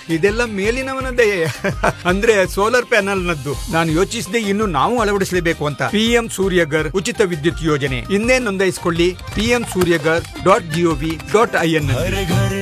ಇದೆಲ್ಲ ಮೇಲಿನವನದೇ ಅಂದ್ರೆ solar panel ನದ್ದು. ನಾನು ಯೋಚಿಸಿದೆ ಇನ್ನು ನಾವು ಅಳವಡಿಸಲೇಬೇಕು ಅಂತ. PM ಸೂರ್ಯಗರ್ ಉಚಿತ ವಿದ್ಯುತ್ ಯೋಜನೆ, ಇನ್ನೇ ನೋಂದಾಯಿಸಿಕೊಳ್ಳಿ. PM Suryagar.gov.in.